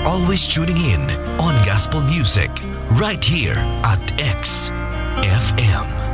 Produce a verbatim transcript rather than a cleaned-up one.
always tuning in on Gospel Music right here at X F M.